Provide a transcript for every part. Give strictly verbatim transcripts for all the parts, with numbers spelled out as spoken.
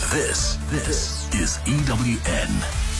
This, this is E W N.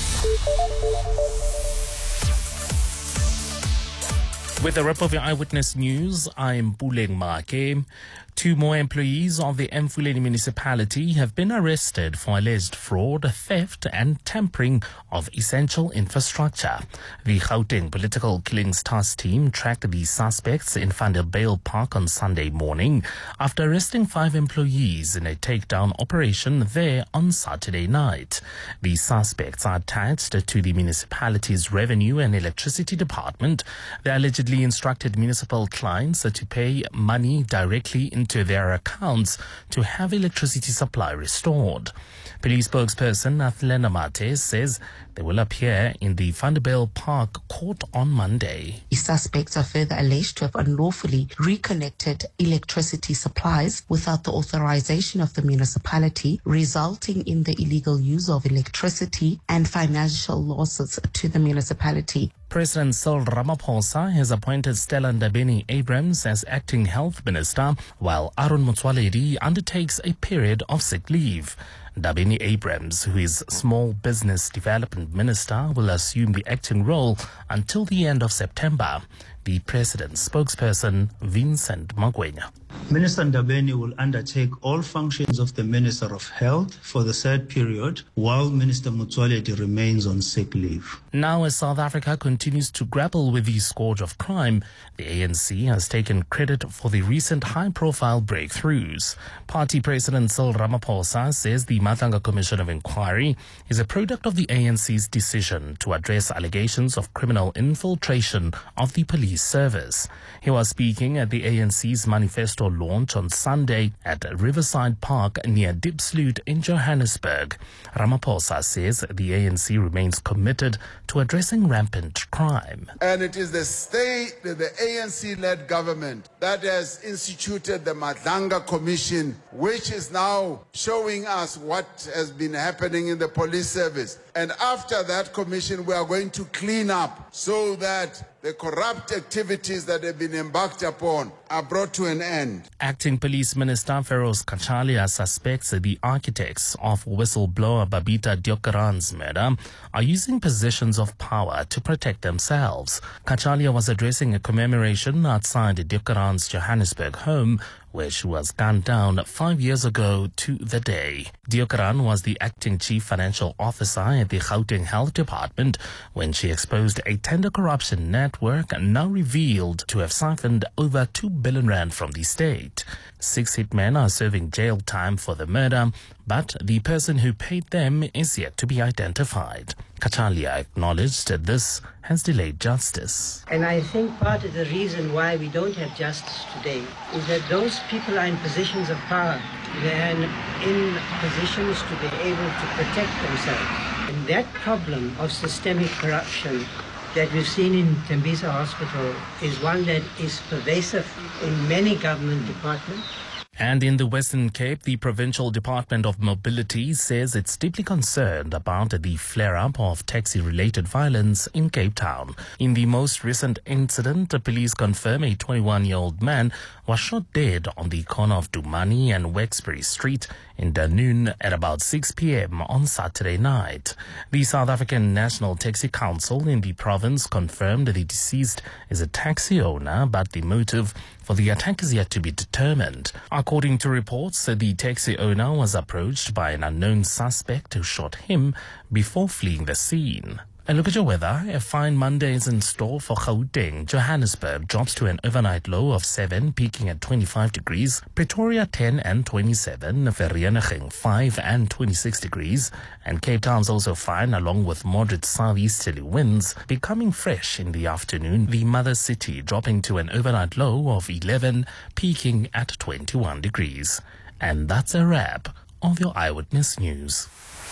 With a wrap of your Eyewitness News, I'm Puleng Make. Two more employees of the Emfuleni municipality have been arrested for alleged fraud, theft and tampering of essential infrastructure. The Gauteng Political Killings Task Team tracked the suspects in Vanderbijl Park on Sunday morning after arresting five employees in a takedown operation there on Saturday night. The suspects are attached to the municipality's Revenue and Electricity Department. They allegedly instructed municipal clients to pay money directly into their accounts to have electricity supply restored. Police spokesperson Athlena Mate says they will appear in the Vanderbijl Park court on Monday. The suspects are further alleged to have unlawfully reconnected electricity supplies without the authorization of the municipality, resulting in the illegal use of electricity and financial losses to the municipality. President Cyril Ramaphosa has appointed Stella Ndabeni-Abrahams as acting health minister, while Aaron Motsoaledi undertakes a period of sick leave. Ndabeni-Abrahams, who is Small Business Development Minister, will assume the acting role until the end of September. The president's spokesperson, Vincent Magwenya. Minister Ndabeni will undertake all functions of the Minister of Health for the said period, while Minister Motsoaledi remains on sick leave. Now, as South Africa continues to grapple with the scourge of crime, the A N C has taken credit for the recent high-profile breakthroughs. Party President Cyril Ramaphosa says the Matlanga Commission of Inquiry is a product of the A N C's decision to address allegations of criminal infiltration of the police service. He was speaking at the A N C's manifesto launch on Sunday at Riverside Park near Diepsloot in Johannesburg. Ramaphosa says the A N C remains committed to addressing rampant crime. And it is the state, the A N C-led government that has instituted the Matlanga Commission, which is now showing us what has been happening in the police service. And after that commission, we are going to clean up so that the corrupt activities that have been embarked upon are brought to an end. Acting Police Minister Feroz Kachalia suspects the architects of whistleblower Babita Deokaran's murder are using positions of power to protect themselves. Kachalia was addressing a commemoration outside Deokaran's Johannesburg home, where she was gunned down five years ago to the day. Deokaran was the acting chief financial officer at the Gauteng Health Department when she exposed a tender corruption network now revealed to have siphoned over two billion rand from the state. Six hitmen are serving jail time for the murder, but the person who paid them is yet to be identified. Kachalia acknowledged that this has delayed justice. And I think part of the reason why we don't have justice today is that those people are in positions of power. They're in positions to be able to protect themselves. And that problem of systemic corruption that we've seen in Tembisa Hospital is one that is pervasive in many government departments. And in the Western Cape, the Provincial Department of Mobility says it's deeply concerned about the flare-up of taxi-related violence in Cape Town. In the most recent incident, the police confirm a twenty-one-year-old man was shot dead on the corner of Dumani and Wexbury Street in Dunoon at about six p.m. on Saturday night. The South African National Taxi Council in the province confirmed the deceased is a taxi owner, but the motive for the attack is yet to be determined. According to reports, the taxi owner was approached by an unknown suspect who shot him before fleeing the scene. A look at your weather. A fine Monday is in store for Gauteng. Johannesburg drops to an overnight low of seven, peaking at twenty-five degrees. Pretoria ten and twenty-seven. Vereeniging five and twenty-six degrees. And Cape Town's also fine, along with moderate southeasterly winds, becoming fresh in the afternoon. The mother city dropping to an overnight low of eleven, peaking at twenty-one degrees. And that's a wrap of your Eyewitness News.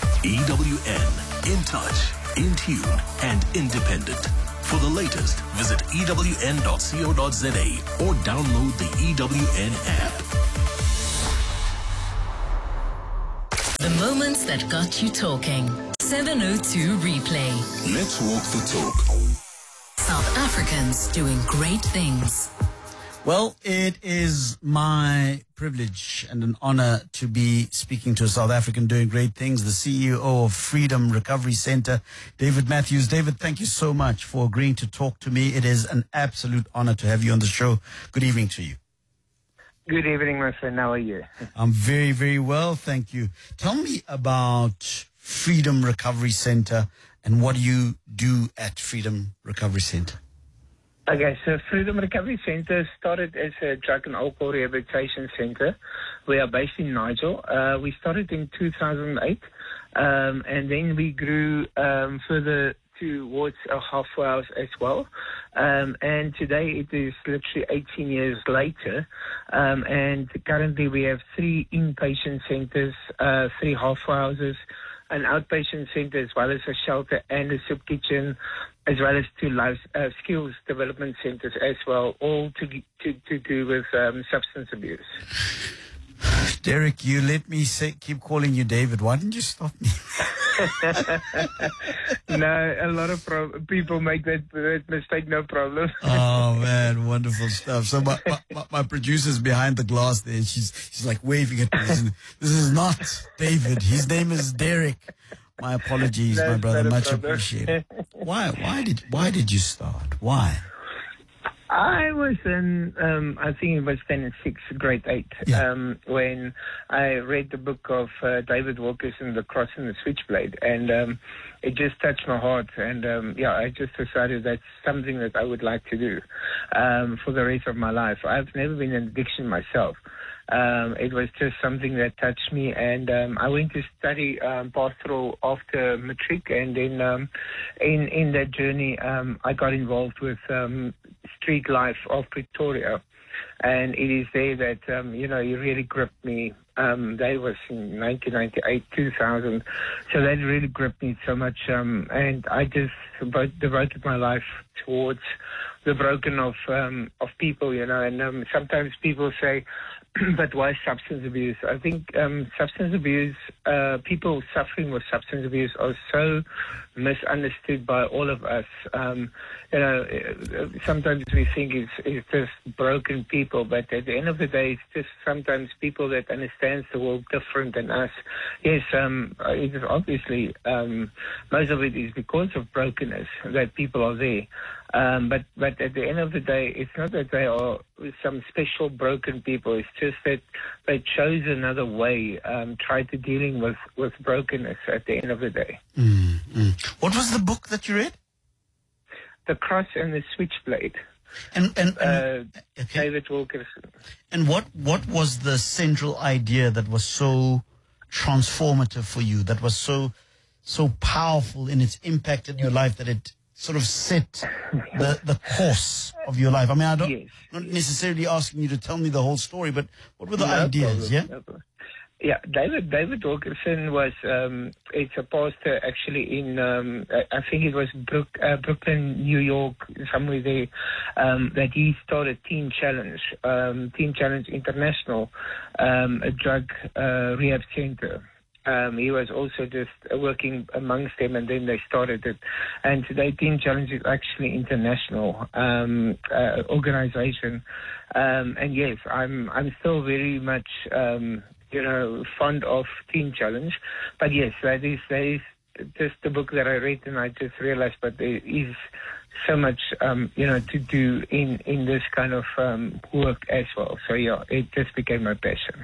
E W N, in touch, in tune, and independent. For the latest, visit E W N dot co dot za or download the E W N app. The moments that got you talking. seven oh two Replay. Let's walk the talk. South Africans doing great things. Well, it is my privilege and an honor to be speaking to a South African doing great things, the C E O of Freedom Recovery Center, David Matthews. David, thank you so much for agreeing to talk to me. It is an absolute honor to have you on the show. Good evening to you. Good evening, my friend. How are you? I'm very, very well, thank you. Tell me about Freedom Recovery Center and what do you do at Freedom Recovery Center? Okay, so Freedom Recovery Center started as a drug and alcohol rehabilitation center. We are based in Nigel. Uh, we started in two thousand eight, um, and then we grew um, further towards a halfway house as well. Um, and today it is literally eighteen years later. Um, and currently we have three inpatient centers, uh, three halfway houses, an outpatient center, as well as a shelter and a soup kitchen, as well as two life uh, skills development centers as well, all to to, to do with um, substance abuse. Derek, you let me say, keep calling you David. Why didn't you stop me? No, a lot of pro- people make that, that mistake, no problem. Oh, man, wonderful stuff. So my, my, my producer's behind the glass there, and she's, she's like waving at me. This is not David. His name is Derek. My apologies, That's my brother. Much problem. appreciated. Why, why did, why did you start? Why? I was in, um, I think it was then in sixth, grade eight, Yeah. um, when I read the book of uh, David Wilkerson, The Cross and the Switchblade, and um, it just touched my heart. And um, yeah, I just decided that's something that I would like to do um, for the rest of my life. I've never been in addiction myself. Um, it was just something that touched me, and um, I went to study um, pastoral after matric, and then um, in in that journey, um, I got involved with um, street life of Pretoria, and it is there that um, you know, it really gripped me. Um, that was in nineteen ninety-eight, two thousand, so that really gripped me so much, um, and I just devoted my life towards the broken of um, of people, you know. And um, sometimes people say, but why substance abuse? I think um, substance abuse, uh, people suffering with substance abuse are so misunderstood by all of us. Um, you know, sometimes we think it's, it's just broken people, but at the end of the day, it's just sometimes people that understand the world different than us. Yes, um, it is obviously, um, most of it is because of brokenness that people are there. Um, but, but at the end of the day, it's not that they are some special broken people. It's just that they chose another way, um, tried to dealing with, with brokenness at the end of the day. Mm-hmm. What was the book that you read? The Cross and the Switchblade. And, and, and uh, okay. David Wilkerson. And what, what was the central idea that was so transformative for you, that was so so powerful in its impact in your life, that it sort of set the, the course of your life? I mean, I don't, yes. not necessarily asking you to tell me the whole story, but what were the No ideas, problem, yeah? no problem. Yeah, David David Wilkerson was, um, it's a pastor actually in, um, I think it was Brook, uh, Brooklyn, New York, somewhere there, um, that he started Teen Challenge, um, Teen Challenge International, um, a drug uh, rehab center. Um, he was also just working amongst them, and then they started it. And today, Teen Challenge is actually international um, uh, organization. Um, and yes, I'm I'm still very much um, you know fond of Teen Challenge. But yes, that is that is just the book that I read, and I just realized, but there is so much um, you know to do in in this kind of um, work as well. So yeah, it just became my passion.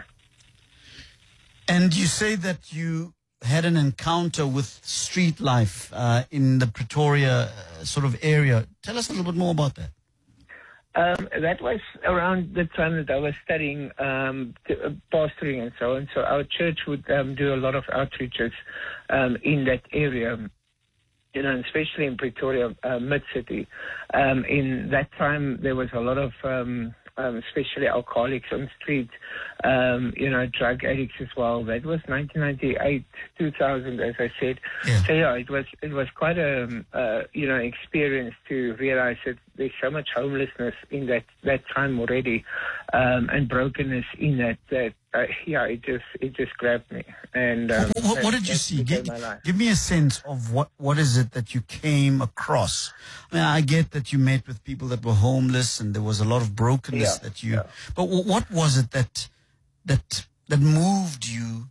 And you say that you had an encounter with street life uh, in the Pretoria uh, sort of area. Tell us a little bit more about that. Um, that was around the time that I was studying um, t- uh, pastoring and so on. So our church would um, do a lot of outreaches um, in that area, you know, especially in Pretoria, uh, mid-city. Um, in that time, there was a lot of... Um, Um, especially alcoholics on the street, um, you know, drug addicts as well. That was nineteen ninety-eight, two thousand, as I said. Yeah. So yeah, it was it was quite a uh, you know experience to realize that there's so much homelessness in that, that time already, um, and brokenness in that, that uh, yeah, it just it just grabbed me. And um, what, what, what that, did you see? Give, my life. give me a sense of what, what is it that you came across? I mean, I get that you met with people that were homeless and there was a lot of brokenness Yeah, that you, yeah. but w- what was it that, that, that moved you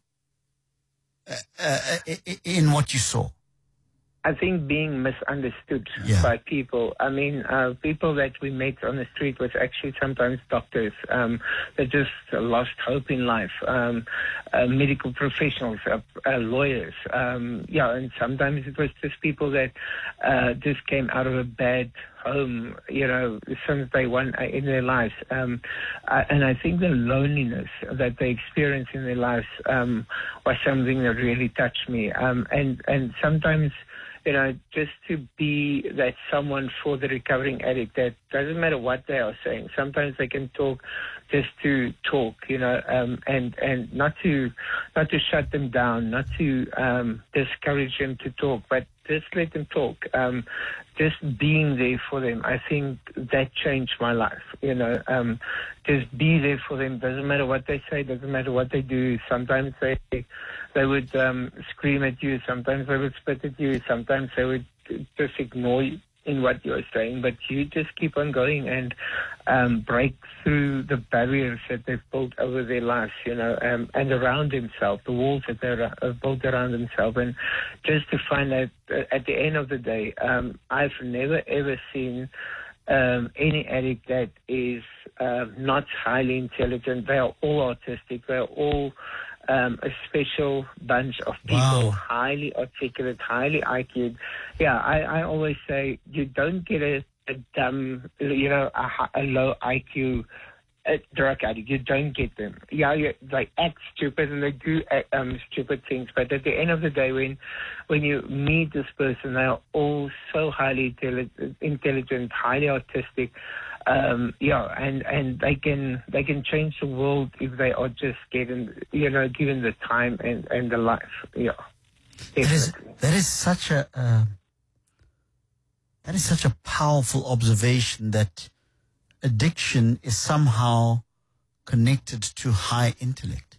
uh, uh, in what you saw? I think being misunderstood Yeah. by people. I mean, uh, people that we met on the street was actually sometimes doctors um, that just lost hope in life, um, uh, medical professionals, uh, uh, lawyers. Um, yeah, and sometimes it was just people that uh, just came out of a bad home, you know, since day one in their lives. Um, uh, and I think the loneliness that they experience in their lives um, was something that really touched me. Um, and, and sometimes, you know, just to be that someone for the recovering addict, that doesn't matter what they are saying. Sometimes they can talk just to talk, you know, um, and, and not to, not to shut them down, not to um, discourage them to talk, but just let them talk. Um, just being there for them, I think that changed my life, you know. Um, just be there for them. Doesn't matter what they say, doesn't matter what they do. Sometimes they they would um, scream at you, sometimes they would spit at you, sometimes they would just ignore you in what you're saying, but you just keep on going and um, break through the barriers that they've built over their lives, you know, um, and around themselves, the walls that they've built around themselves, and just to find that uh, at the end of the day, um, I've never ever seen um, any addict that is uh, not highly intelligent. They are all autistic. They are all Um, a special bunch of people, Wow. highly articulate, highly I Q. Yeah, I, I always say you don't get a, a dumb, you know, a, hi- a low I Q uh, drug addict. You don't get them. Yeah, you, they act stupid and they do act, um, stupid things. But at the end of the day, when when you meet this person, they are all so highly intelli- intelligent, highly autistic. Um, yeah, and, and they can they can change the world if they are just given, you know, given the time and, and the life. Yeah, That is, definitely. that is such a uh, that is such a powerful observation, that addiction is somehow connected to high intellect.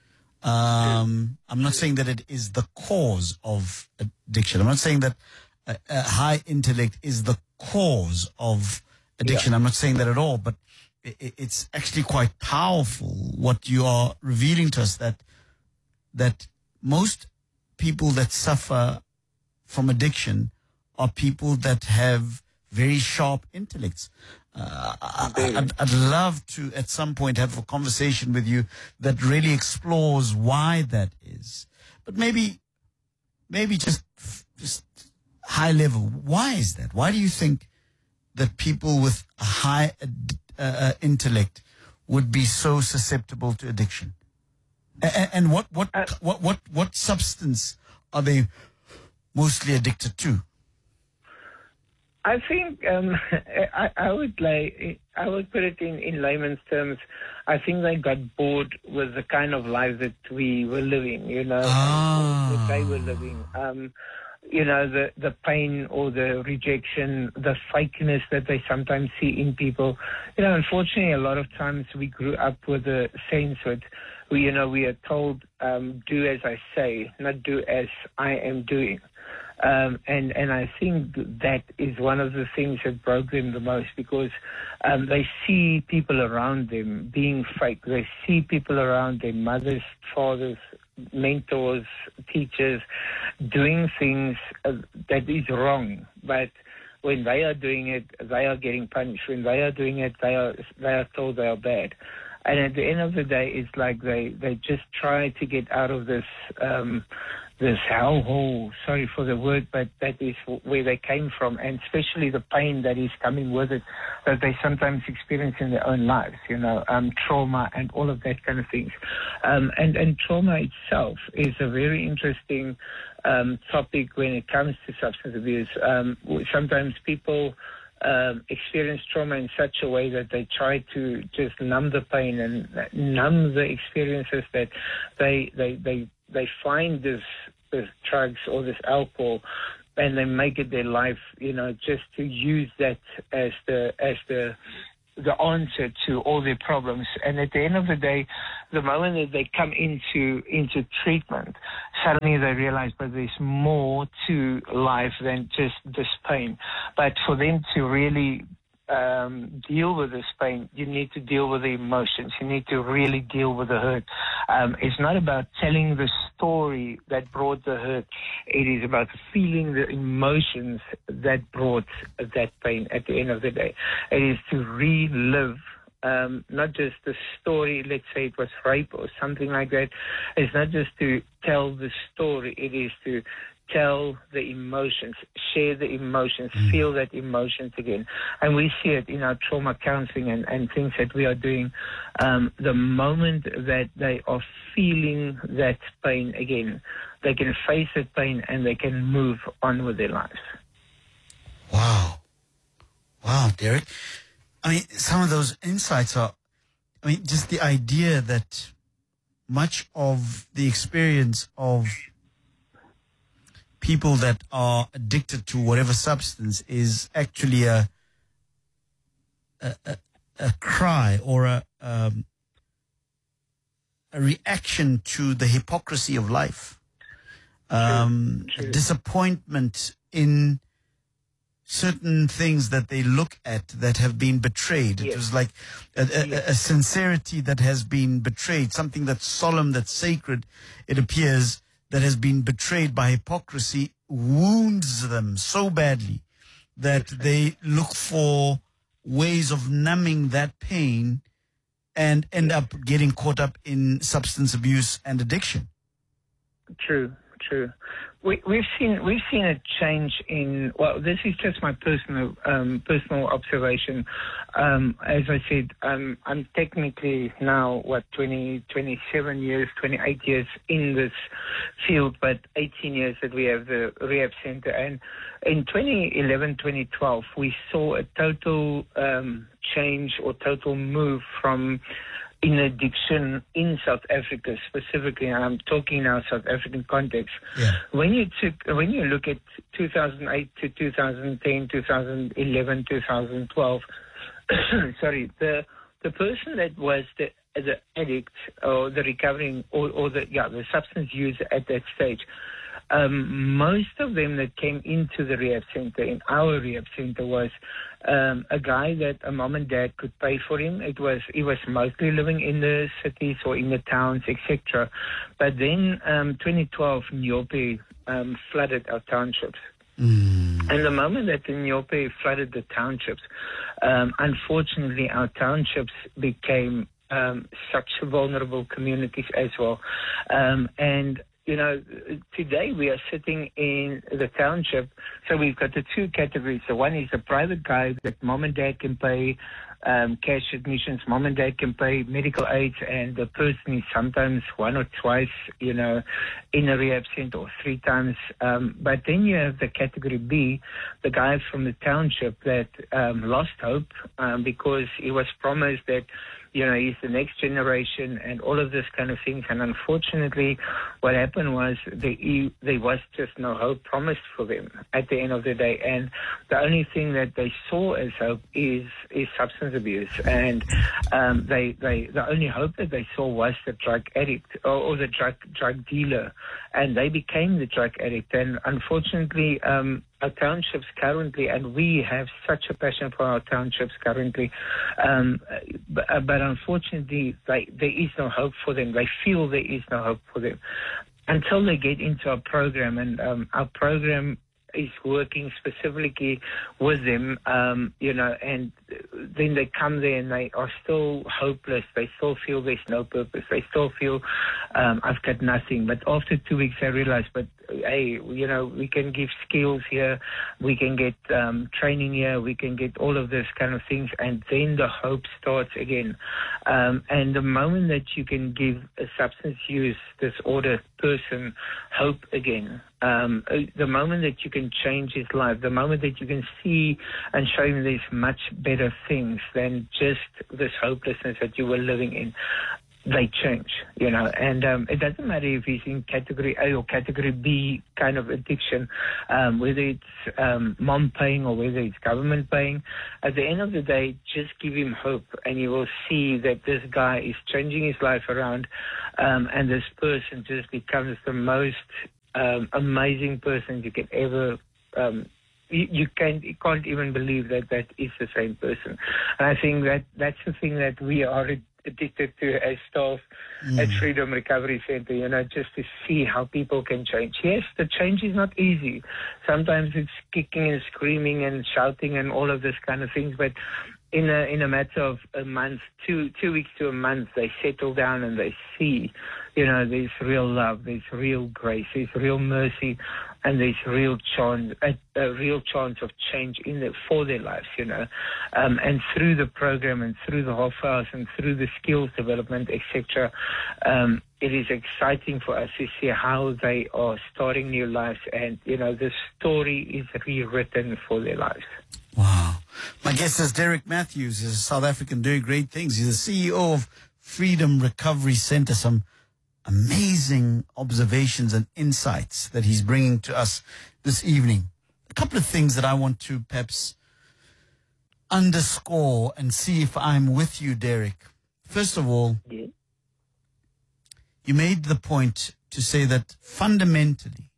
Um, I'm not saying that it is the cause of addiction. I'm not saying that uh, uh, high intellect is the cause of addiction. Yeah. I'm not saying that at all, but i i- it's actually quite powerful what you are revealing to us, that that most people that suffer from addiction are people that have very sharp intellects. Uh, I, I'd, I'd love to at some point have a conversation with you that really explores why that is. But maybe, maybe just, just high level. Why is that? Why do you think that people with a high uh, uh, intellect would be so susceptible to addiction? And, and what, what, Uh, what, what, what substance are they mostly addicted to? I think um, I, I would like I would put it in, in layman's terms. I think they got bored with the kind of life that we were living, you know, Ah. or that they were living. Um, you know, the, the pain or the rejection, the fakeness that they sometimes see in people. You know, unfortunately, a lot of times we grew up with a sense that, we, you know, we are told, um, do as I say, not do as I am doing. Um, and, and I think that is one of the things that broke them the most, because um, they see people around them being fake. They see people around them, mothers, fathers, mentors, teachers, doing things uh, that is wrong. But when they are doing it, they are getting punished. When they are doing it, they are they are told they are bad. And at the end of the day, it's like they, they just try to get out of this um, this hellhole, sorry for the word, but that is where they came from, and especially the pain that is coming with it, that they sometimes experience in their own lives, you know, um, trauma and all of that kind of things. Um, and, and trauma itself is a very interesting um, topic when it comes to substance abuse. Um, sometimes people Um, experience trauma in such a way that they try to just numb the pain and numb the experiences that they they they, they find this this drugs or this alcohol and they make it their life, you know, just to use that as the as the the answer to all their problems. And at the end of the day, the moment that they come into into treatment, suddenly they realize that there's more to life than just this pain. But for them to really um, deal with this pain, you need to deal with the emotions. You need to really deal with the hurt. Um, it's not about telling the story that brought the hurt. It is about feeling the emotions that brought that pain at the end of the day. It is to relive Um, not just the story, let's say it was rape or something like that. It's not just to tell the story, it is to tell the emotions, share the emotions, mm. feel that emotions again. And we see it in our trauma counseling and, and things that we are doing. Um, the moment that they are feeling that pain again, they can face that pain and they can move on with their lives. Wow. Wow, Derek. I mean, some of those insights are, I mean, just the idea that much of the experience of people that are addicted to whatever substance is actually a a, a, a cry or a um, a reaction to the hypocrisy of life, um, True. True. a disappointment in certain things that they look at that have been betrayed. Yes. It was like a, a, yes. a sincerity that has been betrayed, something that's solemn, that's sacred, it appears, that has been betrayed by hypocrisy, wounds them so badly that they look for ways of numbing that pain and end up getting caught up in substance abuse and addiction. True. True. We, we've seen we've seen a change in. Well, this is just my personal um, personal observation. Um, as I said, um, I'm technically now what twenty, twenty-seven years, twenty-eight years in this field, but eighteen years that we have the rehab center. And in twenty eleven, twenty twelve, we saw a total um, change or total move from in addiction in South Africa specifically, and I'm talking now South African context. Yeah. When you took, when you look at two thousand eight to two thousand ten, two thousand eleven, two thousand twelve, sorry, the the person that was the the addict or the recovering or, or the yeah the substance user at that stage. Um, most of them that came into the rehab center, in our rehab center, was um, a guy that a mom and dad could pay for him. It was he was mostly living in the cities or in the towns, et cetera. But then, um, twenty twelve, Nyope um, flooded our townships. Mm. And the moment that the Nyope flooded the townships, um, unfortunately, our townships became um, such vulnerable communities as well, um, and. You know, today we are sitting in the township, so we've got the two categories. So one is a private guy that mom and dad can pay um, cash admissions, mom and dad can pay medical aids, and the person is sometimes one or twice, you know, in a rehab center or three times. Um, but then you have the category B, the guy from the township that um, lost hope um, because he was promised that, you know, he's the next generation and all of this kind of things. And unfortunately, what happened was they, there was just no hope promised for them at the end of the day. And the only thing that they saw as hope is, is substance abuse. And um, they, they, the only hope that they saw was the drug addict or, or the drug, drug dealer. And they became the drug addict. And unfortunately, um, our townships currently, and we have such a passion for our townships currently, um, but, but unfortunately, they, there is no hope for them. They feel there is no hope for them until they get into our program, and um, our program is working specifically with them, um, you know, and then they come there and they are still hopeless. They still feel there's no purpose. They still feel um, I've got nothing. But after two weeks, I realized, but hey, you know, we can give skills here, we can get um, training here, we can get all of this kind of things, and then the hope starts again. Um, and the moment that you can give a substance use disorder person hope again, um, the moment that you can change his life, the moment that you can see and show him there's much better things than just this hopelessness that you were living in, they change, you know, and um, it doesn't matter if he's in category A or category B kind of addiction, um, whether it's um, mom paying or whether it's government paying. At the end of the day, just give him hope, and you will see that this guy is changing his life around, um, and this person just becomes the most um, amazing person you can ever um, You, you can't you can't even believe that that is the same person. And I think that that's the thing that we are addicted to as staff mm. at Freedom Recovery Center, you know, just to see how people can change. Yes, the change is not easy. Sometimes it's kicking and screaming and shouting and all of this kind of things, but in a in a matter of a month, two two weeks to a month, they settle down and they see, you know, there's real love, there's real grace, there's real mercy, and there's real chance, a, a real chance of change in the, for their lives, you know. Um, and through the program and through the half hours and through the skills development, et cetera, um, it is exciting for us to see how they are starting new lives, and, you know, the story is rewritten for their lives. Wow. My guest is Derek Matthews. He's a South African doing great things. He's the C E O of Freedom Recovery Center. Some amazing observations and insights that he's bringing to us this evening. A couple of things that I want to perhaps underscore and see if I'm with you, Derek. First of all, yeah. you made the point to say that fundamentally,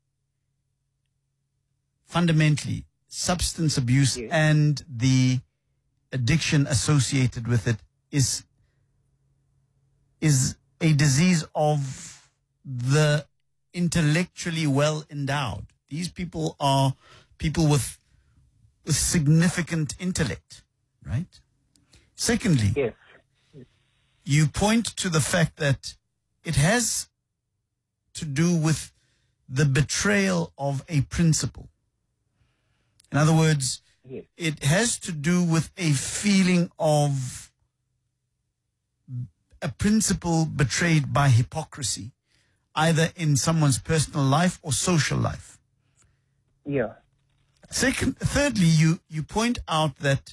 fundamentally, substance abuse yeah. and the addiction associated with it is is a disease of the intellectually well endowed. These people are people with with significant intellect, right? Secondly, yes. you point to the fact that it has to do with the betrayal of a principle. In other words, yes. it has to do with a feeling of a principle betrayed by hypocrisy, either in someone's personal life or social life. Yeah. Second, thirdly, you, you point out that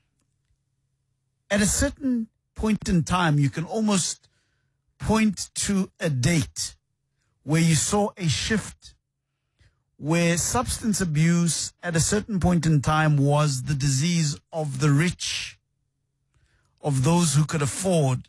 at a certain point in time, you can almost point to a date where you saw a shift, where substance abuse at a certain point in time was the disease of the rich, of those who could afford.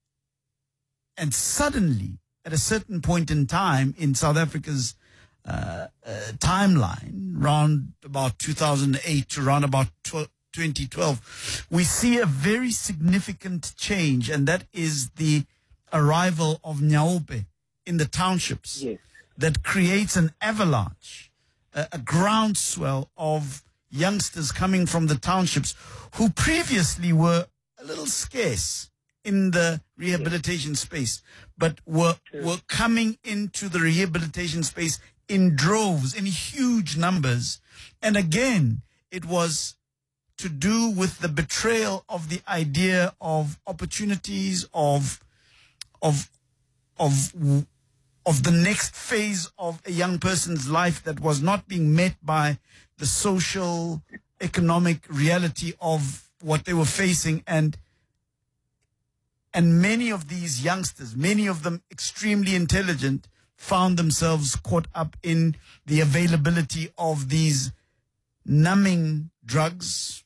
And suddenly, at a certain point in time in South Africa's uh, uh, timeline, around about two thousand eight to around about twenty twelve, we see a very significant change, and that is the arrival of Nyaope in the townships. Yes. That creates an avalanche, a, a groundswell of youngsters coming from the townships who previously were a little scarce in the rehabilitation yes. space, but were sure. were coming into the rehabilitation space in droves, in huge numbers. And again, it was to do with the betrayal of the idea of opportunities, of of of of the next phase of a young person's life that was not being met by the social, economic reality of what they were facing. And and many of these youngsters, many of them extremely intelligent, found themselves caught up in the availability of these numbing drugs.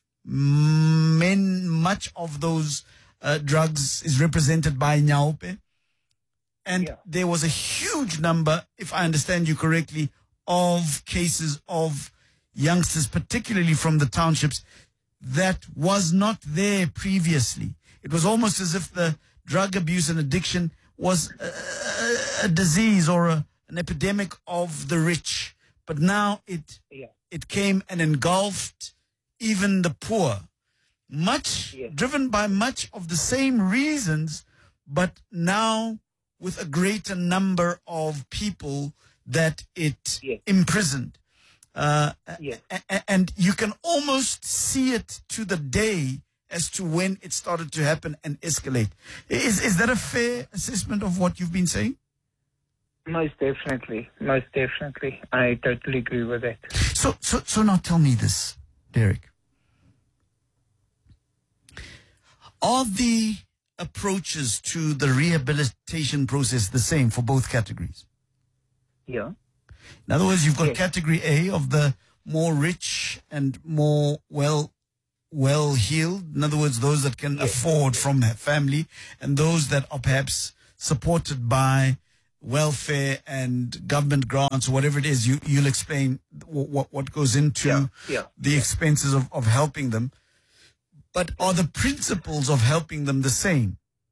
Men, much of those uh, drugs is represented by Nyaope. And yeah. there was a huge number, if I understand you correctly, of cases of youngsters, particularly from the townships, that was not there previously. It was almost as if the drug abuse and addiction was a, a disease or a, an epidemic of the rich. But now it yeah. it came and engulfed even the poor, much yeah. driven by much of the same reasons, but now with a greater number of people that it yes. imprisoned. Uh, yes. a- and you can almost see it to the day as to when it started to happen and escalate. Is, is that a fair assessment of what you've been saying? Most definitely. Most definitely. I totally agree with that. So, so, so now tell me this, Derek. Are the approaches to the rehabilitation process the same for both categories? Yeah. In other words, you've got Yes. category A of the more rich and more well well healed. In other words, those that can afford from their family, and those that are perhaps supported by welfare and government grants, or whatever it is. You you'll explain what what goes into Yeah, yeah, the expenses of, of helping them. But are the principles of helping them the same?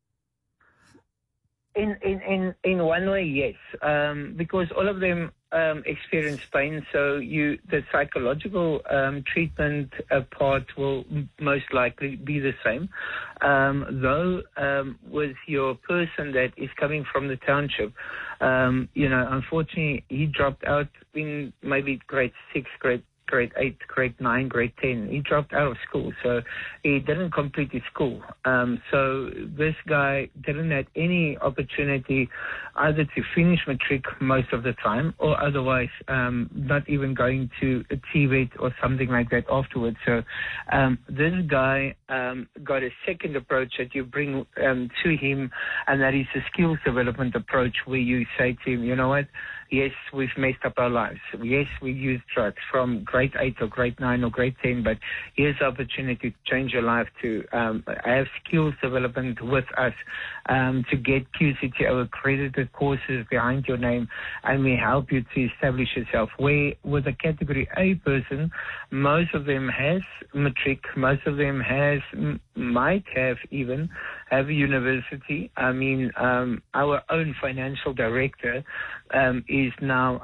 In in in in one way, yes, um, because all of them um, experience pain. So you the psychological um, treatment uh, part will m- most likely be the same. Um, though um, with your person that is coming from the township, um, you know, unfortunately, he dropped out in maybe grade six, grade. grade eight, grade nine, grade ten. He dropped out of school, so he didn't complete his school. Um, so this guy didn't have any opportunity either to finish matric most of the time, or otherwise um, not even going to a T V E T or something like that afterwards. So um, this guy um, got a second approach that you bring um, to him, and that is a skills development approach where you say to him, you know what, yes, we've messed up our lives. Yes, we use drugs from grade eight or grade nine or grade ten, but here's the opportunity to change your life, to um, have skills development with us, um, to get Q C T O accredited courses behind your name, and we help you to establish yourself. Where with a category A person, most of them has matric, most of them has, m- might have even have a university. I mean, um, our own financial director um, is now,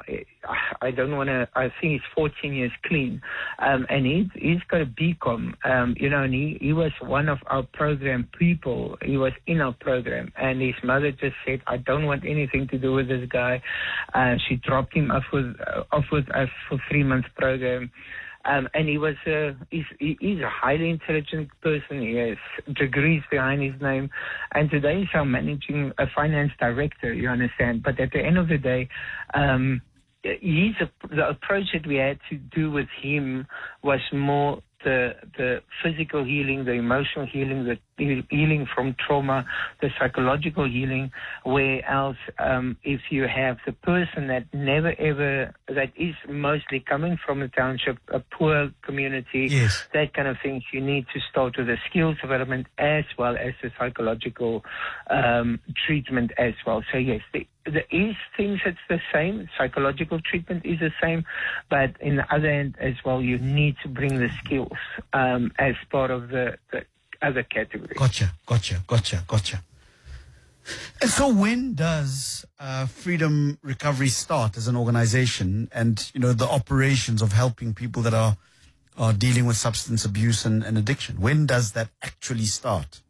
I don't want to, I think he's fourteen years clean, um, and he, he's got a B Com, um, you know, and he, he was one of our program people. He was in our program, and his mother just said, I don't want anything to do with this guy. Uh, she dropped him off with, uh, off with us for three months program. Um, and he was a, he's, he- he's a highly intelligent person. He has degrees behind his name. And today he's our managing a finance director, you understand. But at the end of the day, um, he's a, the approach that we had to do with him was more the the physical healing, the emotional healing, the he- healing from trauma, the psychological healing, where else um, if you have the person that never ever, that is mostly coming from a township, a poor community, Yes. that kind of things, you need to start with the skills development as well as the psychological um, treatment as well. So yes, the, there is things that's the same. Psychological treatment is the same, but in the other end as well, you need to bring the skills um, as part of the, the other category. Gotcha, gotcha, gotcha, gotcha. And so when does uh, Freedom Recovery start as an organization, and, you know, the operations of helping people that are, are dealing with substance abuse and, and addiction? When does that actually start?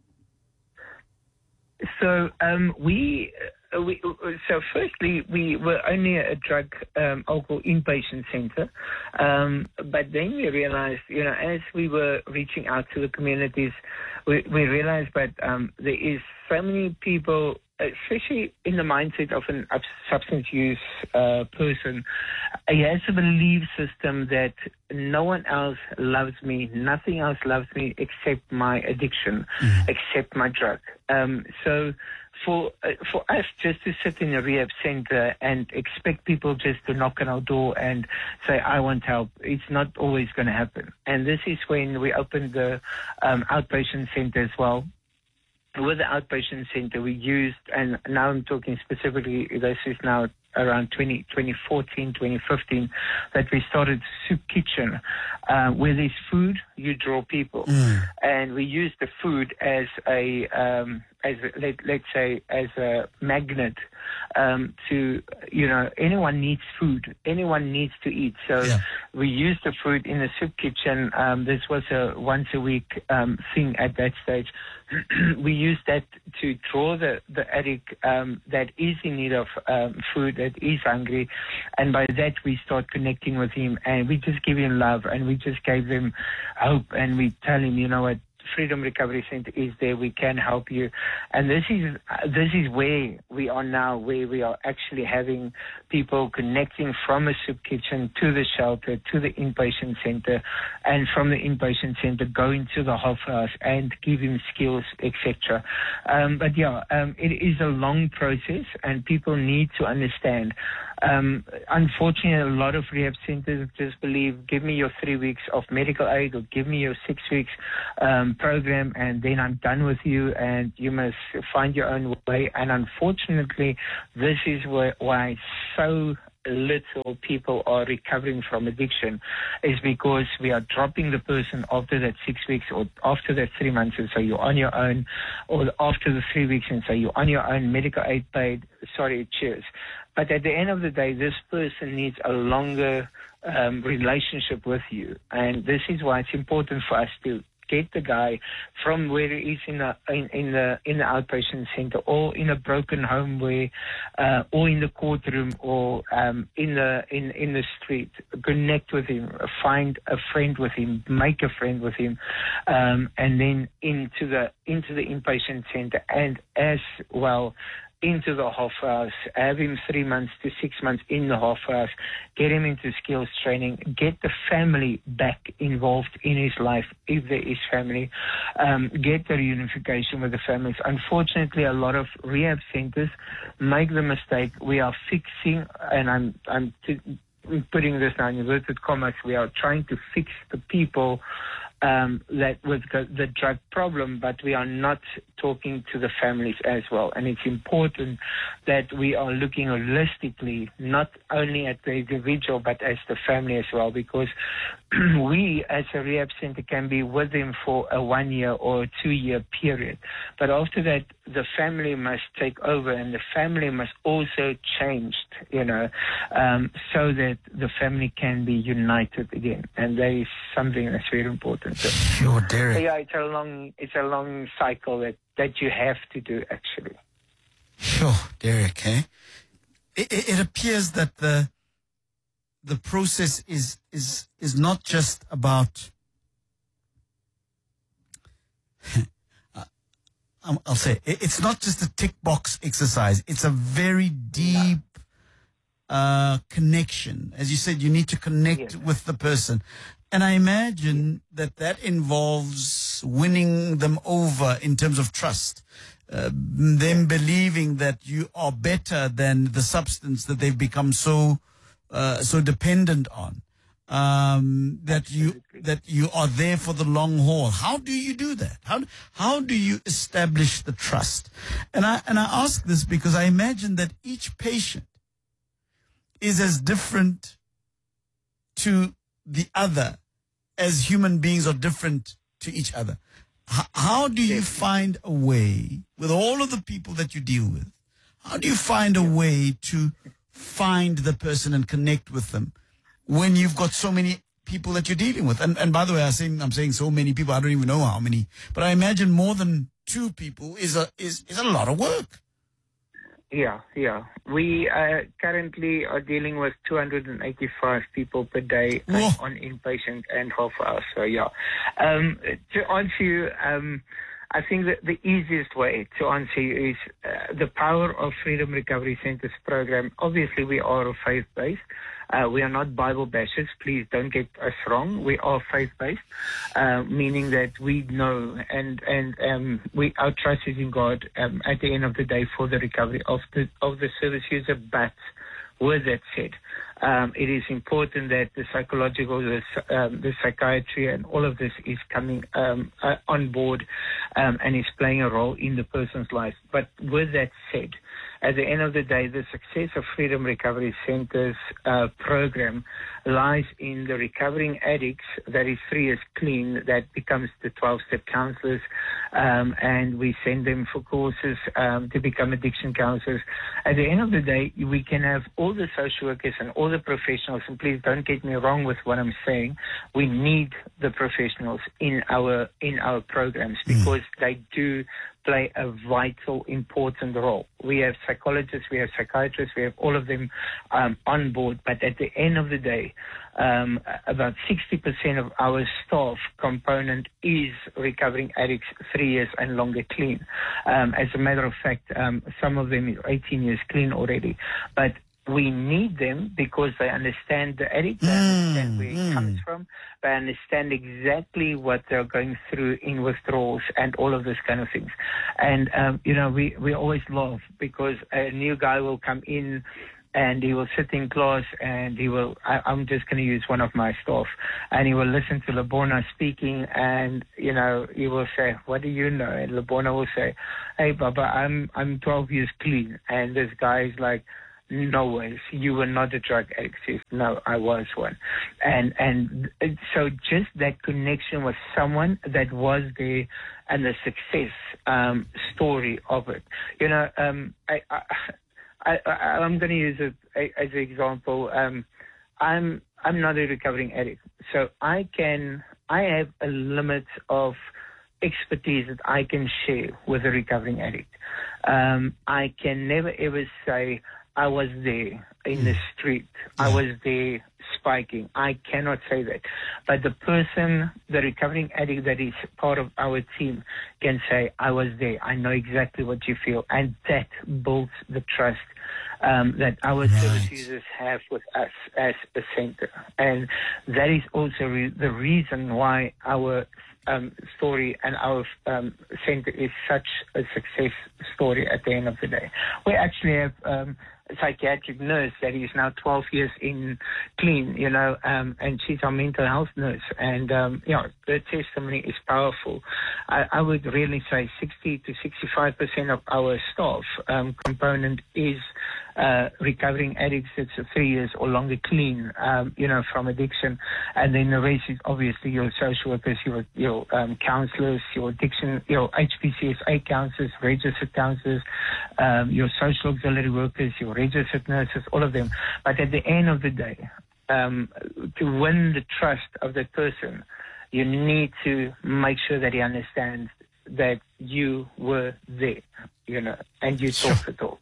So um, we, uh, we, uh, so firstly, we were only a drug um, alcohol inpatient center, um, but then we realized, you know, as we were reaching out to the communities, we, we realized that um, there is so many people, especially in the mindset of an ab- substance use uh, person, he has a belief system that no one else loves me, nothing else loves me except my addiction, mm. except my drug. Um, so for uh, for us just to sit in a rehab center and expect people just to knock on our door and say, I want help, it's not always going to happen. And this is when we opened the um, outpatient center as well. With the outpatient center, we used, and now I'm talking specifically, this is now around twenty, twenty fourteen, twenty fifteen, that we started Soup Kitchen, uh, where there's food, you draw people. Mm. And we use the food as a, um, as a, let, let's say, as a magnet um, to, you know, anyone needs food. Anyone needs to eat. So yeah. we use the food in the Soup Kitchen. Um, this was a once a week um, thing at that stage. We use that to draw the, the addict um, that is in need of um, food, that is hungry, and by that we start connecting with him, and we just give him love, and we just gave him hope, and we tell him, you know what, Freedom Recovery Center is there. We can help you. And this is uh, this is where we are now, where we are actually having people connecting from a soup kitchen to the shelter, to the inpatient center, and from the inpatient center going to the Hofhuis and giving skills, et cetera. Um, but yeah, um, it is a long process, and people need to understand. Um, unfortunately, a lot of rehab centers just believe, give me your three weeks of medical aid or give me your six weeks um, program and then I'm done with you and you must find your own way. And unfortunately, this is where, why so little people are recovering from addiction, is because we are dropping the person after that six weeks or after that three months and say you're on your own, or after the three weeks and say you're on your own, medical aid paid, sorry, cheers. But at the end of the day, this person needs a longer um, relationship with you. And this is why it's important for us to get the guy from where he is in the in, in the in the outpatient center, or in a broken home, where, uh, or in the courtroom, or um, in the in in the street. Connect with him, find a friend with him, make a friend with him, um, and then into the into the inpatient center, and as well into the Hofhuis, have him three months to six months in the Hofhuis, get him into skills training, get the family back involved in his life, if there is family, um, get the reunification with the families. Unfortunately, a lot of rehab centers make the mistake. We are fixing, and I'm, I'm t- putting this now in inverted commas, we are trying to fix the people Um, that with the drug problem, but we are not talking to the families as well. And it's important that we are looking holistically, not only at the individual, but as the family as well, because we as a rehab center can be with them for a one year or a two year period. But after that, the family must take over, and the family must also change, you know, um, so that the family can be united again. And that is something that's very important. Sure, Derek. So yeah, it's a long, it's a long cycle that, that you have to do, actually. Sure, Derek. Eh? It, it, it appears that the the process is is is not just about. I'll say it, it's not just a tick box exercise. It's a very deep uh, connection. As you said, you need to connect yes. with the person. And I imagine that that involves winning them over in terms of trust, uh, them believing that you are better than the substance that they've become so uh, so dependent on, um, that you that you are there for the long haul. How do you do that? How how do you establish the trust? And I and I ask this because I imagine that each patient is as different to the other as human beings are different to each other. H- how do you find a way, with all of the people that you deal with, how do you find a way to find the person and connect with them when you've got so many people that you're dealing with? And, and by the way, I'm saying, I'm saying so many people, I don't even know how many, but I imagine more than two people is a, is, is a lot of work. Yeah, yeah. We uh, currently are dealing with two hundred eighty-five people per day uh, on inpatient and Hofhuis. So, yeah. Um, to answer you, um, I think that the easiest way to answer you is uh, the power of Freedom Recovery Center's program. Obviously, we are faith-based. Uh, we are not Bible bashers. Please don't get us wrong. We are faith-based, uh, meaning that we know and and um, we our trust is in God. Um, at the end of the day, for the recovery of the of the service user. But with that said, um, it is important that the psychological, the, um, the psychiatry, and all of this is coming um, uh, on board um, and is playing a role in the person's life. But with that said, at the end of the day, the success of Freedom Recovery Center's uh, program lies in the recovering addicts that is three years clean, that becomes the twelve-step counselors, um, and we send them for courses um, to become addiction counselors. At the end of the day, we can have all the social workers and all the professionals, and please don't get me wrong with what I'm saying, we need the professionals in our in our programs because they do play a vital, important role. We have psychologists, we have psychiatrists, we have all of them um, on board, but at the end of the day, um, about sixty percent of our staff component is recovering addicts three years and longer clean. Um, as a matter of fact, um, some of them is eighteen years clean already, but we need them because they understand the addict, they understand where it comes from, they understand exactly what they're going through in withdrawals and all of those kind of things. And, um, you know, we, we always laugh because a new guy will come in and he will sit in class and he will, I, I'm just going to use one of my staff, and he will listen to Labona speaking and, you know, he will say, what do you know? And Labona will say, hey, Baba, I'm, I'm twelve years clean. And this guy is like, no ways, you were not a drug addict. No, I was one. And and so just that connection with someone that was there and the success um, story of it. You know, um, I, I, I, I, I'm going to use it as an example. Um, I'm I'm not a recovering addict, so I can I have a limit of expertise that I can share with a recovering addict. Um, I can never ever say, I was there in the street. I was there spiking. I cannot say that. But the person, the recovering addict that is part of our team can say, I was there. I know exactly what you feel. And that builds the trust um, that our right. service users have with us as a center. And that is also re- the reason why our um, story and our um, center is such a success story at the end of the day. We actually have um, a psychiatric nurse that is now twelve years in clean, you know, um, and she's our mental health nurse. And, um, you know, the testimony is powerful. I, I would really say sixty to sixty-five percent of our staff um, component is uh, recovering addicts that's three years or longer clean, um, you know, from addiction. And then the rest is obviously your social workers, your, your um, counselors, your addiction, your H P C S A counselors, registered counselors, um, your social auxiliary workers, your registered nurses, all of them. But at the end of the day, um, to win the trust of the person, you need to make sure that he understands that you were there, you know, and you talk the talk.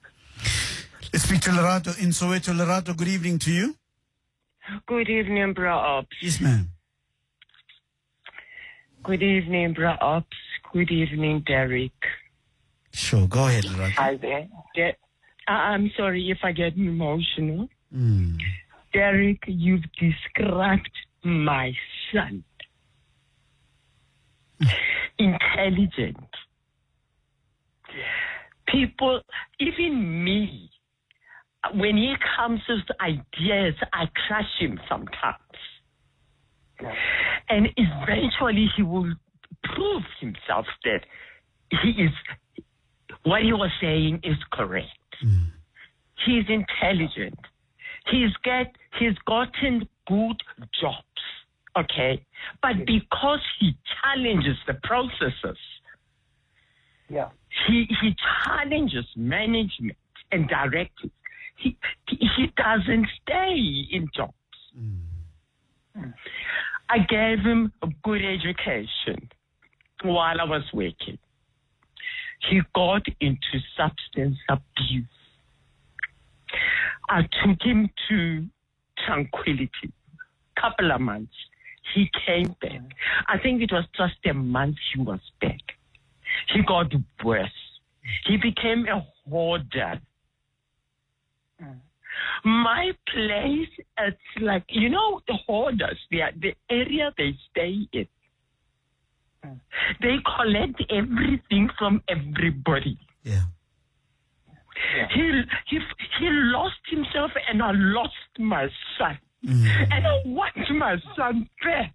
Let's speak to Lerato in Soweto. Lerato, good evening to you. Good evening, Bra Ops. Yes, ma'am. Good evening, Bra Ops. Good evening, Derek. Sure, go ahead, Lerato. Hi there. De- I'm sorry if I get emotional. Mm. Derek, you've described my son. Intelligent. People, even me, when he comes with ideas, I crush him sometimes. Yeah. And eventually he will prove himself that he is, what he was saying is correct. Mm. He's intelligent. He's get he's gotten good jobs, okay? But because he challenges the processes, yeah, he he challenges management and directives. He he doesn't stay in jobs. Mm. I gave him a good education while I was working. He got into substance abuse. I took him to Tranquility. Couple of months. He came back. I think it was just a month he was back. He got worse. He became a hoarder. My place, it's like, you know, the hoarders, they are, the area they stay in. They collect everything from everybody. Yeah. Yeah. He, he he lost himself, and I lost my son. Mm. And I want my son back.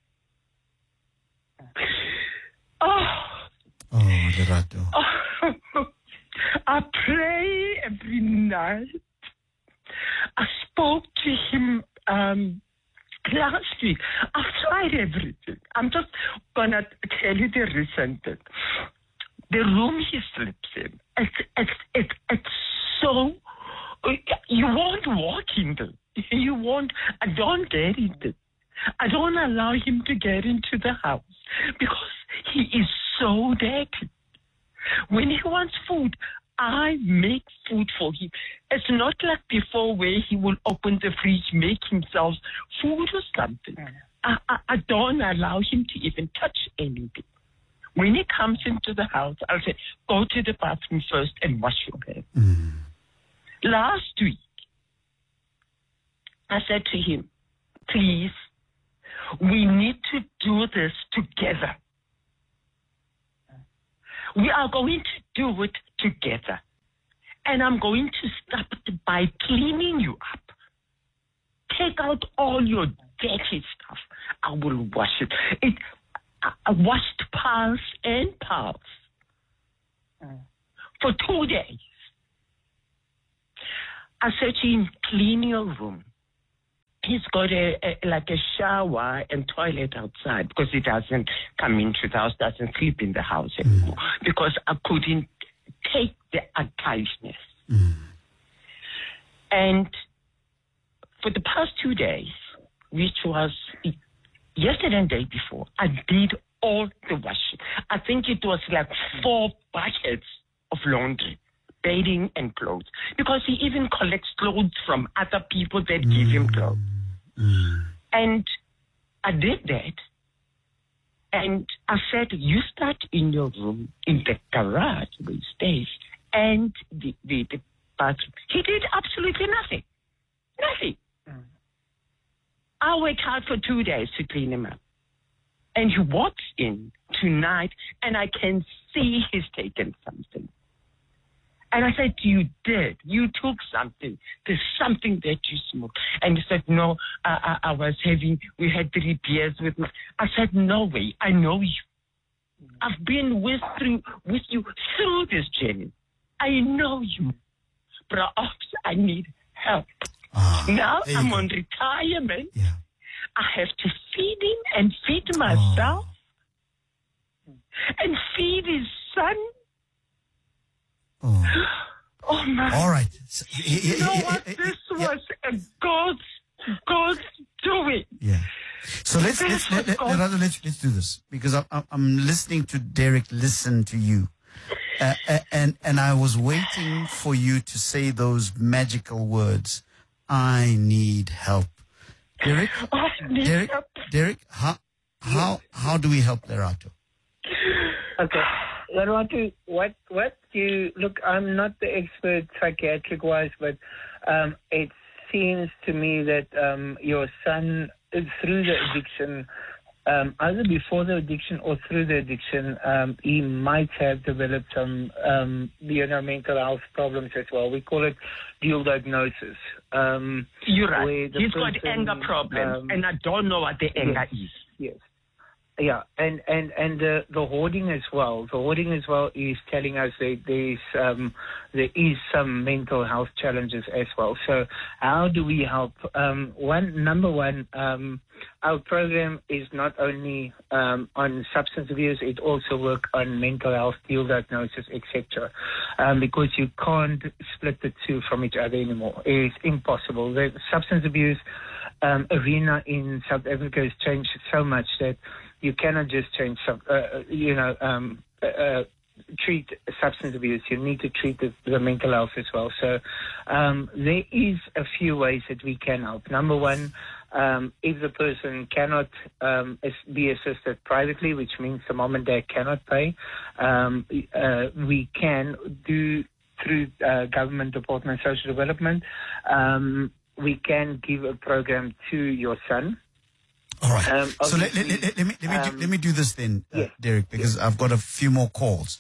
Oh, oh Lerato. Oh, I pray every night. I spoke to him um, last week. I've tried everything. I'm just going to tell you the recent thing. The room he sleeps in, it's, it's, it's, it's so, you won't walk in there. You won't, I don't get it. I don't allow him to get into the house because he is so dirty. When he wants food, I make food for him. It's not like before where he will open the fridge, make himself food or something. I, I, I don't allow him to even touch anything. When he comes into the house, I'll say, go to the bathroom first and wash your hands. Mm. Last week, I said to him, please, we need to do this together. We are going to do it together. And I'm going to start by cleaning you up. Take out all your dirty stuff. I will wash it. It I, I washed piles and piles mm. for two days. I said to him, clean your room. He's got a, a like a shower and toilet outside because he doesn't come into the house, doesn't sleep in the house anymore mm. because I couldn't take the untightness. Mm. And for the past two days, which was yesterday and the day before, I did all the washing. I think it was like four buckets of laundry, bathing and clothes, because he even collects clothes from other people that mm. give him clothes. Mm. And I did that. And I said, you start in your room, in the garage where he stays, and the, the, the bathroom. He did absolutely nothing. Nothing. Mm. I worked hard for two days to clean him up. And he walks in tonight, and I can see he's taken something. And I said, you did. You took something. There's something that you smoked. And he said, no, I, I, I was having, we had three beers with me. I said, no way. I know you. I've been with, through, with you through this journey. I know you. But I need help. Ah, now I'm go. on retirement. Yeah. I have to feed him and feed myself oh. and feed his son. Oh, oh my. All right. You know what? This was a God's, God's doing. Yeah. So let's let's let, let, let, let's let's do this, because I'm I'm listening to Derek listen to you, uh, and and I was waiting for you to say those magical words. I need help, Derek. I need Derek, help. Derek, how how how do we help Lerato? Okay. Lerato, what, what you, look, I'm not the expert psychiatric-wise, but um, it seems to me that um, your son, through the addiction, um, either before the addiction or through the addiction, um, he might have developed some, um, you know, mental health problems as well. We call it dual diagnosis. Um, You're right. He's person, got anger problems, um, and I don't know what the anger yes, is. Yes. Yeah, and and and uh, the hoarding as well. The hoarding as well is telling us that there's um, there is some mental health challenges as well. So how do we help? Um, one number one, um, our program is not only um, on substance abuse; it also works on mental health, dual diagnosis, et cetera. Um, because you can't split the two from each other anymore. It's impossible. The substance abuse um, arena in South Africa has changed so much that you cannot just change, some, uh, you know, um, uh, treat substance abuse. You need to treat the, the mental health as well. So um, there is a few ways that we can help. Number one, um, if the person cannot um, be assisted privately, which means the mom and dad cannot pay, um, uh, we can do through uh, Government Department of Social Development, um, we can give a program to your son. All right. Um, so let, let, let, let me let me um, do, let me do this then, uh, yes. Derek, because yes. I've got a few more calls.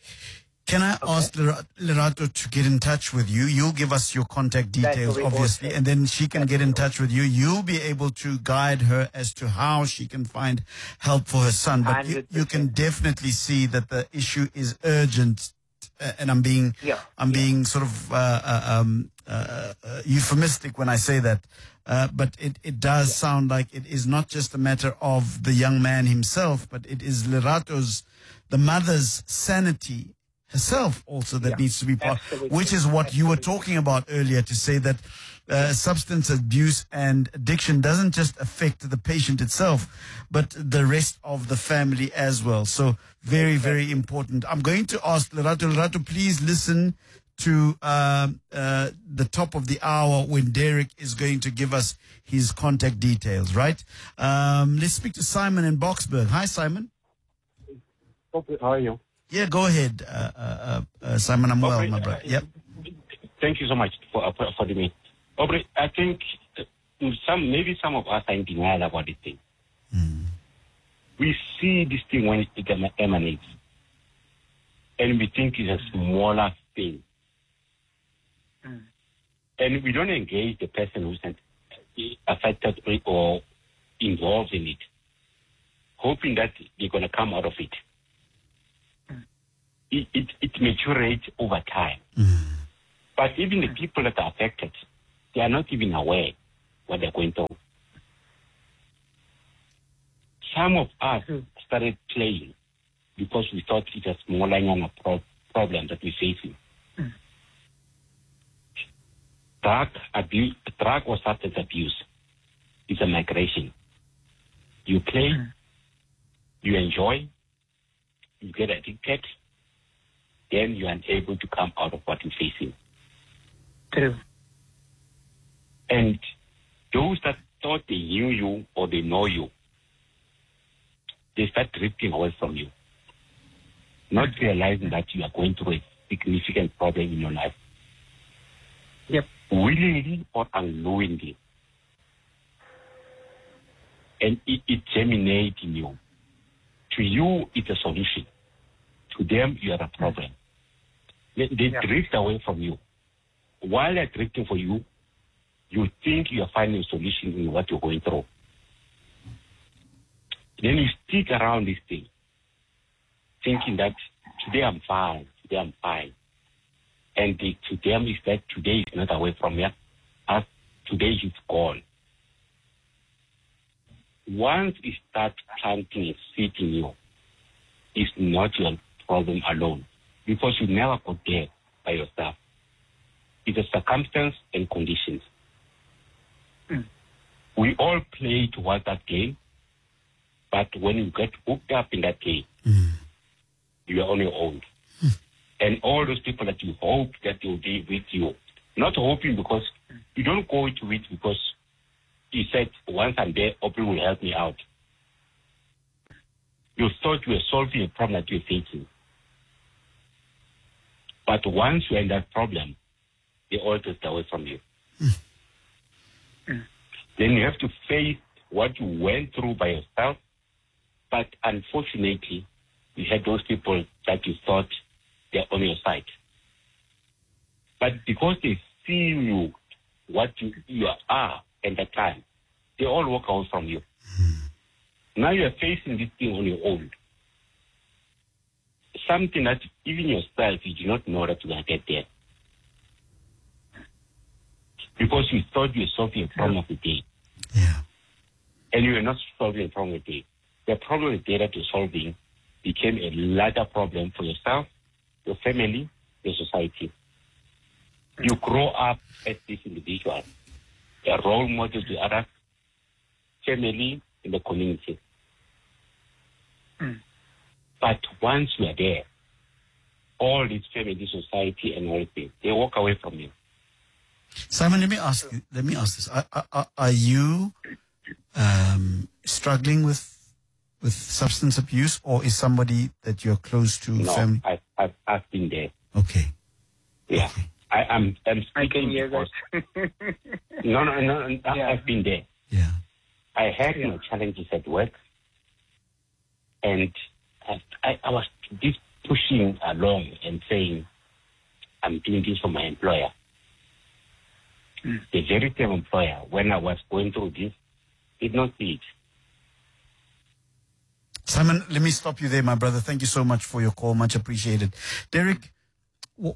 Can I okay. ask Lerato to get in touch with you? You'll give us your contact details, obviously, and then she can That's get in touch with you. You'll be able to guide her as to how she can find help for her son. But you, you can definitely see that the issue is urgent, uh, and I'm being yeah. I'm yeah. being sort of uh, uh, um, uh, uh, euphemistic when I say that. Uh, but it, it does yeah. sound like it is not just a matter of the young man himself, but it is Lerato's, the mother's sanity herself also that Yeah, needs to be part, absolutely. which is what you were Absolutely. talking about earlier, to say that uh, substance abuse and addiction doesn't just affect the patient itself, but the rest of the family as well. So very, very important. I'm going to ask Lerato, Lerato, please listen to um, uh, the top of the hour when Derek is going to give us his contact details, right? Um, let's speak to Simon in Boksburg. Hi, Simon. Okay, how are you? Yeah, go ahead, uh, uh, uh, Simon. I'm well, Okay, my brother. Yep. Thank you so much for uh, for, for the meet. Aubrey, I think uh, some maybe some of us are in denial about this thing. Mm. We see this thing when it em- emanates, and we think it's a smaller thing, Mm. and we don't engage the person who's affected or involved in it, hoping that they're going to come out of it. It, it, it maturates over time. Mm. But even the people that are affected, they are not even aware what they're going through. Some of us started playing because we thought it was more like a pro- problem that we're facing. Mm. Drug abuse, drug or substance abuse is a migration. You play, Mm. you enjoy, you get addicted, then you are unable to come out of what you're facing. True. And those that thought they knew you or they know you, they start drifting away from you, not realizing that you are going through a significant problem in your life. Yep. Willingly or unknowingly. And it, it germinates in you. To you, it's a solution. To them, you are a problem. They, they Yeah. drift away from you. While they're drifting for you, you think you are finding a solution in what you're going through. Then you stick around this thing, thinking that today I'm fine, today I'm fine. And the, to them is that today is not away from you, as today is gone. Once it starts planting a seed in you, it's not your problem alone, because you never got there by yourself. It's a circumstance and conditions. Mm. We all play towards that game, but when you get hooked up in that game, Mm. you are on your own. Mm. And all those people that you hope that they'll be with you, not hoping because you don't go to it because you said, once I'm there, Oprah will help me out. You thought you were solving a problem that you're facing. But once you're in that problem, they all drift away from you. Mm. Mm. Then you have to face what you went through by yourself. But unfortunately, you had those people that you thought they're on your side. But because they see you, what you, you are at that time, they all walk away from you. Mm. Now you are facing this thing on your own. Something that even yourself, you do not know that you're going to get there. Because you thought you were solving a problem of the day. Yeah. And you were not solving a problem of the day. The problem of the day that you're solving became a larger problem for yourself, your family, your society. You grow up as this individual, a role model to others, family, in the community. Mm. But once you are there, all this family, society, and everything, they walk away from you. Simon, let me ask you, let me ask this. Are, are, are you um, struggling with with substance abuse, or is somebody that you're close to? No, family? I've, I've, I've been there. Okay. Yeah. Okay. I, I'm, I'm speaking I can hear because... that. no, no, no, no Yeah. I've been there. Yeah. I had Yeah. my challenges at work, and I, I, I was just pushing along and saying, I'm doing this for my employer. Mm. The very same employer, when I was going through this, did not see it. Simon, let me stop you there, my brother. Thank you so much for your call. Much appreciated. Derek, wh-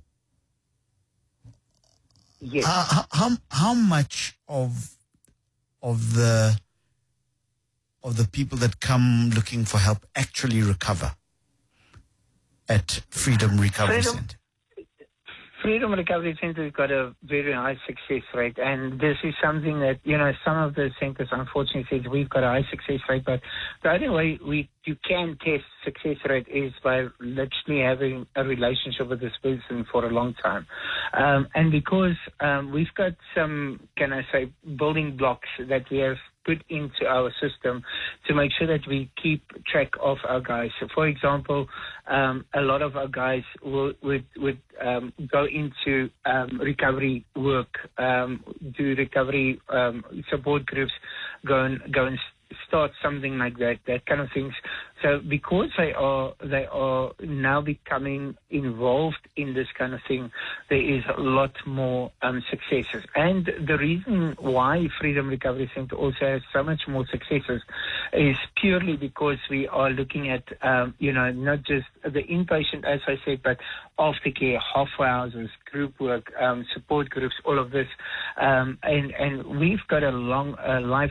Yes. how, how, how much of of the of the people that come looking for help actually recover? at Freedom Recovery Freedom. Centre? Freedom Recovery Centre has got a very high success rate, and this is something that, you know, some of the centres unfortunately said we've got a high success rate, but the only way we you can test success rate is by literally having a relationship with this person for a long time. Um, and because um, we've got some, can I say, building blocks that we have put into our system to make sure that we keep track of our guys. So, for example, um, a lot of our guys will, would would um, go into um, recovery work, um, do recovery um, support groups, go and go and start something like that, that kind of things. So because they are they are now becoming involved in this kind of thing, there is a lot more um, successes. And the reason why Freedom Recovery Centre also has so much more successes is purely because we are looking at, um, you know, not just the inpatient, as I said, but aftercare, halfway houses, group work, um, support groups, all of this. Um, and, and we've got a long uh, life